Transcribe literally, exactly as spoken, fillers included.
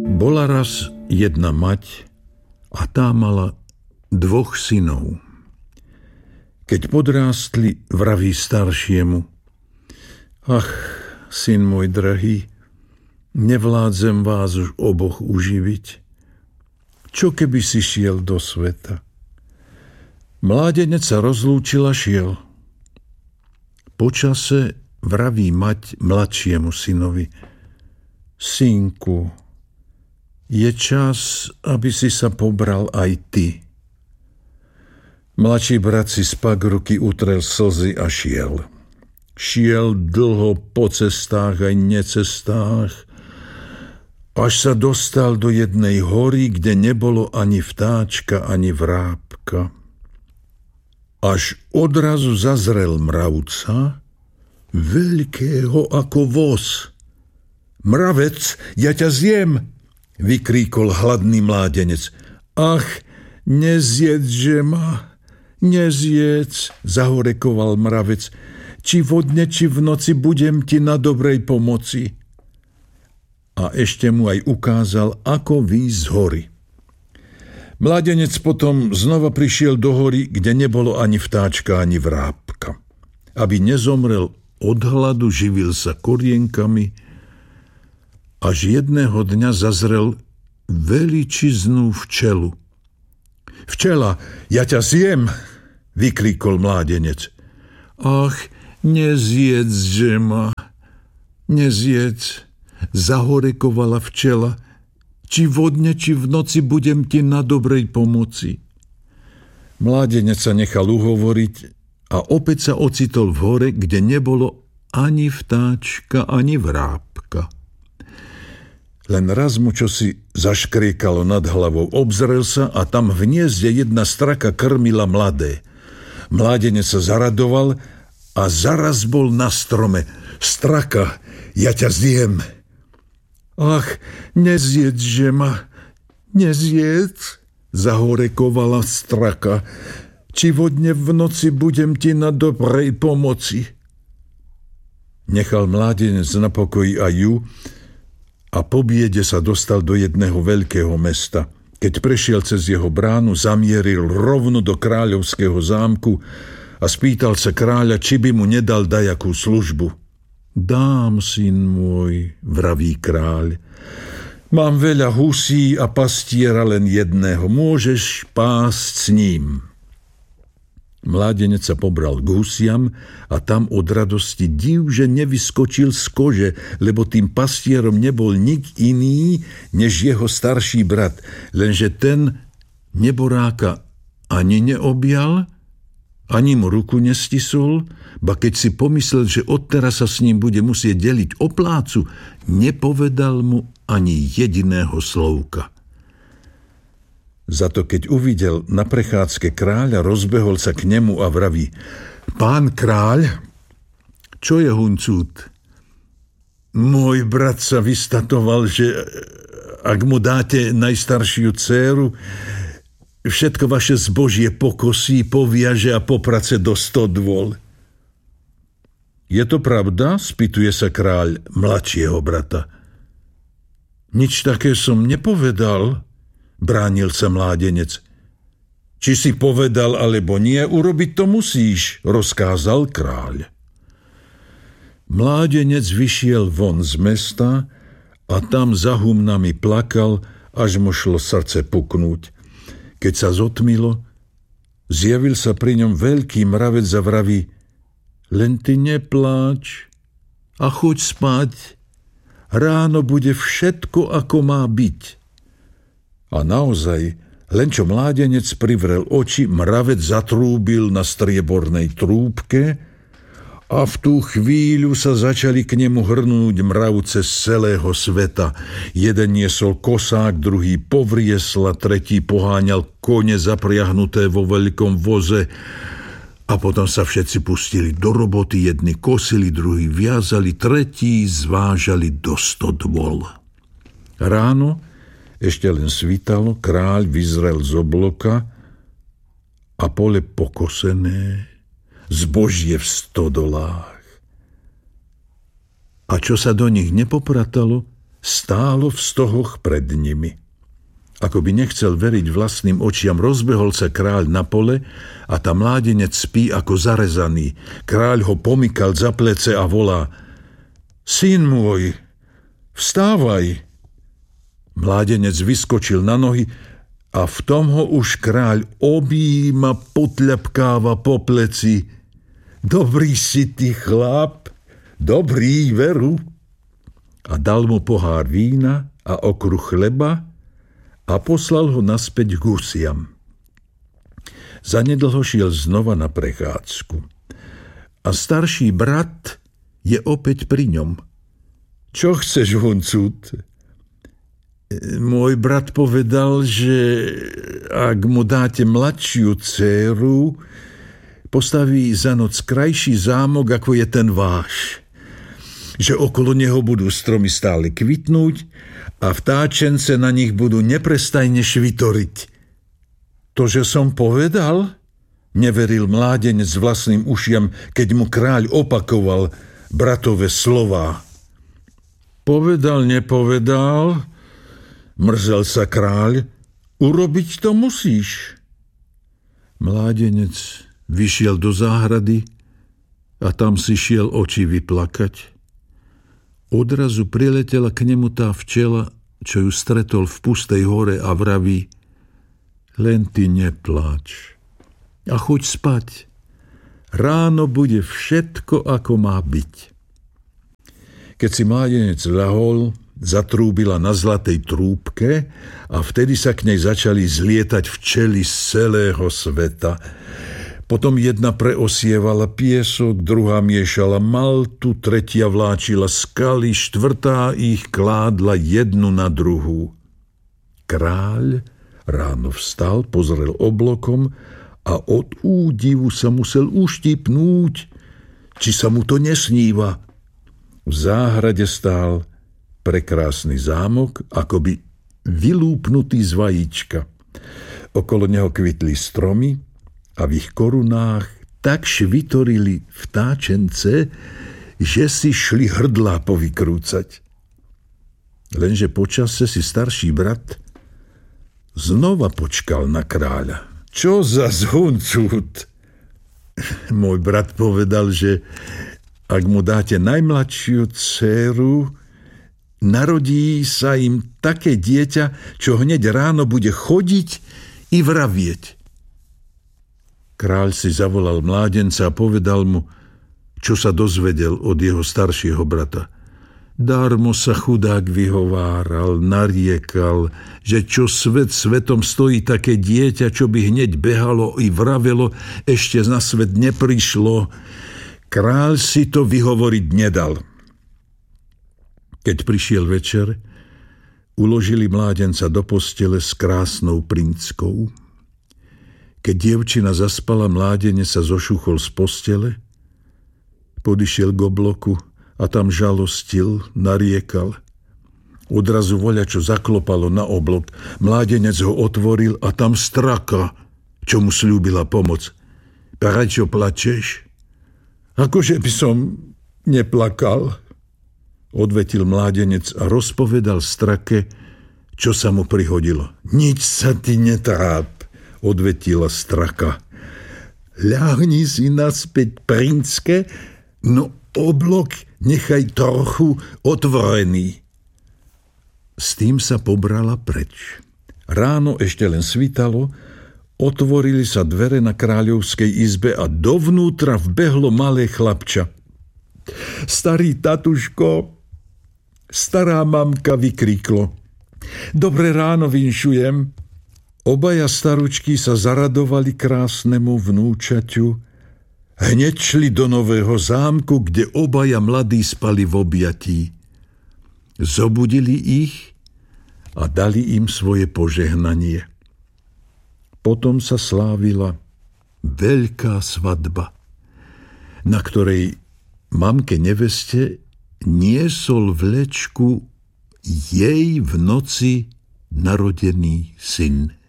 Bola raz jedna mať a tá mala dvoch synov. Keď podrástli, vraví staršiemu: Ach, syn môj drahý, nevládzem vás už oboch uživiť. Čo keby si šiel do sveta? Mládenec sa rozlúčil a šiel. Po čase vraví mať mladšiemu synovi: Synku, je čas, aby si sa pobral aj ty. Mladší brat si spak ruky, utrel slzy a šiel. Šiel dlho po cestách aj necestách, až sa dostal do jednej hory, kde nebolo ani vtáčka, ani vrábka. Až odrazu zazrel mravca, veľkého ako voz. Mravec, ja ťa zjem, vykríkol hladný mládenec. Ach, nezjedže ma, nezjedz, zahorekoval mravec. Či vodne, či v noci budem ti na dobrej pomoci. A ešte mu aj ukázal, ako výjsť z hory. Mládenec potom znova prišiel do hory, kde nebolo ani vtáčka, ani vrábka. Aby nezomrel od hladu, živil sa korienkami, až jedného dňa zazrel veličiznú včelu. Včela, ja ťa zjem, vykríkol mládenec. Ach, nezjedz ma, nezjedz, zahorekovala včela. Či vodne, či v noci budem ti na dobrej pomoci. Mládenec sa nechal uhovoriť a opäť sa ocitol v hore, kde nebolo ani vtáčka, ani vrábka. Len raz mu čosi zaškriekalo nad hlavou, obzrel sa a tam v hniezde jedna straka krmila mladé. Mládenec sa zaradoval a zaraz bol na strome. Straka, ja ťa zjem. Ach, nezjedže ma, nezjedz, zahorekovala straka. Či vodne v noci budem ti na dobrej pomoci. Nechal mládenec na pokoji aj ju a po biede sa dostal do jedného veľkého mesta. Keď prešiel cez jeho bránu, zamieril rovno do kráľovského zámku a spýtal sa kráľa, či by mu nedal dajakú službu. Dám, syn môj, vraví kráľ. Mám veľa husí a pastiera len jedného. Môžeš pásť s ním. Mládenec sa pobral k husiam a tam od radosti div, že nevyskočil z kože, lebo tým pastierom nebol nik iný, než jeho starší brat. Lenže ten neboráka ani neobjal, ani mu ruku nestisol, ba keď si pomyslel, že odteraz sa s ním bude musieť deliť o plácu, nepovedal mu ani jediného slovka. Zato keď uvidel na prechádzke kráľa, rozbehol sa k nemu a vraví: Pán kráľ, čo je huncút? Môj brat sa vystatoval, že ak mu dáte najstaršiu dcéru, všetko vaše zbožie pokosí, poviaže a poprace do stodôl. Je to pravda? Spýtuje sa kráľ mladšieho brata. Nič také som nepovedal, bránil sa mládenec. Či si povedal alebo nie, urobiť to musíš, rozkázal kráľ. Mládenec vyšiel von z mesta a tam za humnami plakal, až mu šlo srdce puknúť. Keď sa zotmilo, zjavil sa pri ňom veľký mravec a vraví: Len ty nepláč a choď spať. Ráno bude všetko, ako má byť. A naozaj, len čo mládenec privrel oči, mravec zatrúbil na striebornej trúbke a v tú chvíľu sa začali k nemu hrnúť mravce z celého sveta. Jeden niesol kosák, druhý povriesla, tretí poháňal kone zapriahnuté vo veľkom voze. A potom sa všetci pustili do roboty, jedni kosili, druhí viazali, tretí zvážali do stodôl. Ráno, ešte len svítalo, kráľ vyzrel z obloka a pole pokosené, zbožie v stodolách. A čo sa do nich nepopratalo, stálo v stohoch pred nimi. Ako by nechcel veriť vlastným očiam, rozbehol sa kráľ na pole a tá mládenec spí ako zarezaný. Kráľ ho pomykal za plece a volá: Syn môj, vstávaj! Mládenec vyskočil na nohy a v tom ho už kráľ objíma, potľapkáva po pleci. Dobrý si ty, chlap, dobrý, veru. A dal mu pohár vína a okruh chleba a poslal ho naspäť k husiam. Zanedlho šiel znova na prechádzku. A starší brat je opäť pri ňom. Čo chceš, huncut? Môj brat povedal, že ak mu dáte mladšiu dcéru, postaví za noc krajší zámok, ako je ten váš. Že okolo neho budú stromy stále kvitnúť a vtáčence na nich budú neprestajne švitoriť. To, že som povedal? Neveril mládenec vlastným ušiam, keď mu kráľ opakoval bratové slová. Povedal, nepovedal, mrzel sa kráľ, urobiť to musíš. Mládenec vyšiel do záhrady a tam si šiel oči vyplakať. Odrazu priletela k nemu tá včela, čo ju stretol v pustej hore a vraví: Len ty nepláč a choď spať. Ráno bude všetko, ako má byť. Keď si mládenec ľahol, zatrúbila na zlatej trúbke a vtedy sa k nej začali zlietať včely z celého sveta. Potom jedna preosievala piesok, druhá miešala maltu, tretia vláčila skaly, štvrtá ich kládla jednu na druhú. Kráľ ráno vstal, pozrel oblokom a od údivu sa musel uštipnúť, či sa mu to nesníva. V záhrade stál prekrásny zámok, akoby vylúpnutý z vajíčka. Okolo neho kvitli stromy a v ich korunách tak švitorili vtáčence, že si šli hrdlá povykrúcať. Lenže počase si starší brat znova počkal na kráľa. Čo za zhuncut? Môj brat povedal, že ak mu dáte najmladšiu dcéru, narodí sa im také dieťa, čo hneď ráno bude chodiť i vravieť. Kráľ si zavolal mládenca a povedal mu, čo sa dozvedel od jeho staršieho brata. Darmo sa chudák vyhováral, nariekal, že čo svet svetom stojí také dieťa, čo by hneď behalo i vravelo, ešte na svet neprišlo. Kráľ si to vyhovoriť nedal. Keď prišiel večer, uložili mládenca do postele s krásnou princkou. Keď dievčina zaspala, mládenec sa zošuchol z postele, podišiel k obloku a tam žalostil, nariekal. Odrazu voľačo zaklopalo na oblok. Mládenec ho otvoril a tam straka, čo mu sľúbila pomoc. Prečo plačeš? Akože by som neplakal, odvetil mládenec a rozpovedal strake, čo sa mu prihodilo. Nič sa ty netráp, odvetila straka. Ľahni si naspäť, princké, no oblok nechaj trochu otvorený. S tým sa pobrala preč. Ráno ešte len svitalo, otvorili sa dvere na kráľovskej izbe a dovnútra vbehlo malé chlapča. Starý tatuško, stará mamka, vykríklo. Dobré ráno vinšujem. Obaja staručky sa zaradovali krásnemu vnúčaťu. Hneď šli do nového zámku, kde obaja mladí spali v objatí. Zobudili ich a dali im svoje požehnanie. Potom sa slávila veľká svadba, na ktorej mamke neveste niesol vlečku jej v noci narodený syn.